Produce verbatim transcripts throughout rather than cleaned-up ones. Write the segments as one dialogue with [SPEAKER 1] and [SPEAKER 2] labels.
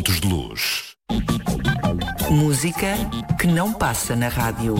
[SPEAKER 1] momentos de luz.
[SPEAKER 2] Música que não passa na rádio.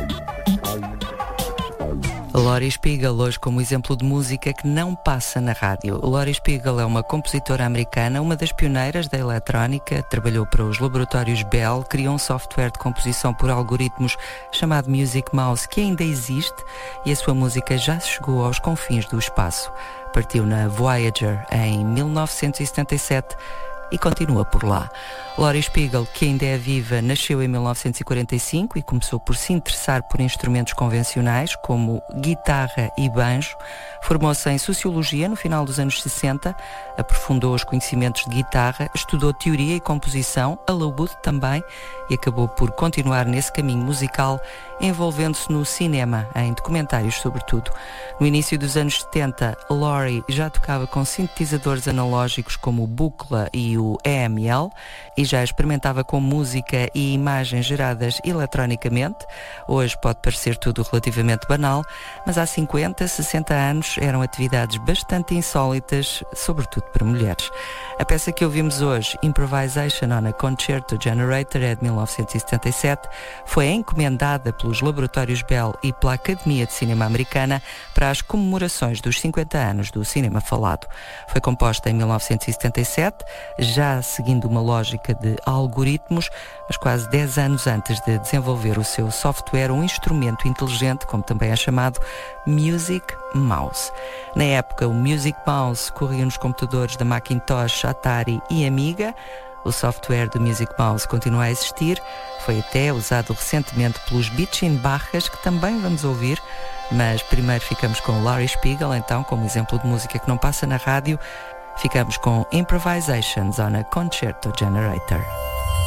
[SPEAKER 2] Laurie Spiegel, hoje como exemplo de música que não passa na rádio. Laurie Spiegel é uma compositora americana, uma das pioneiras da eletrónica, trabalhou para os laboratórios Bell, criou um software de composição por algoritmos chamado Music Mouse, que ainda existe, e a sua música já chegou aos confins do espaço. Partiu na Voyager em mil novecentos e setenta e sete e continua por lá. Laurie Spiegel, que ainda é viva, nasceu em mil novecentos e quarenta e cinco e começou por se interessar por instrumentos convencionais como guitarra e banjo. Formou-se em Sociologia no final dos anos sessenta, aprofundou os conhecimentos de guitarra, estudou teoria e composição, alaúde também, e acabou por continuar nesse caminho musical, envolvendo-se no cinema, em documentários sobretudo. No início dos anos setenta, Laurie já tocava com sintetizadores analógicos como o Buchla e o E M L, e já experimentava com música e imagens geradas eletronicamente. Hoje pode parecer tudo relativamente banal, mas há cinquenta, sessenta anos eram atividades bastante insólitas, sobretudo para mulheres. A peça que ouvimos hoje, Improvisation on a Concerto Generator, é de mil novecentos e setenta e sete, foi encomendada pelos laboratórios Bell e pela Academia de Cinema Americana para as comemorações dos cinquenta anos do cinema falado. Foi composta em mil novecentos e setenta e sete, já seguindo uma lógica de algoritmos, mas quase dez anos antes de desenvolver o seu software, um instrumento inteligente, como também é chamado, Music Mouse. Na época, o Music Mouse corria nos computadores da Macintosh, Atari e Amiga. O software do Music Mouse continua a existir, foi até usado recentemente pelos Bitchin Barras, que também vamos ouvir, mas primeiro ficamos com Laurie Spiegel, então, como exemplo de música que não passa na rádio. Ficamos com Improvisations on a Concerto Generator.